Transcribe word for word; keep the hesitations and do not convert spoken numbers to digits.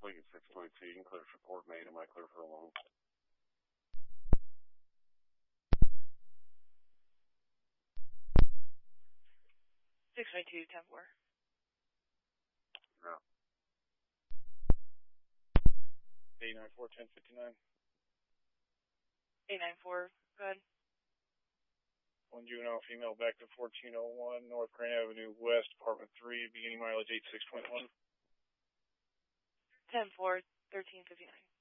Fleet six twenty-two, you can clear for Port Maid, am I clear for a loan? six twenty-two, ten four. No. eight nine four, ten fifty-nine. eight nine four, go ahead. One juvenile female back to fourteen oh one North Grand Avenue West, apartment three, beginning mileage eight six point one. ten four, thirteen fifty-nine.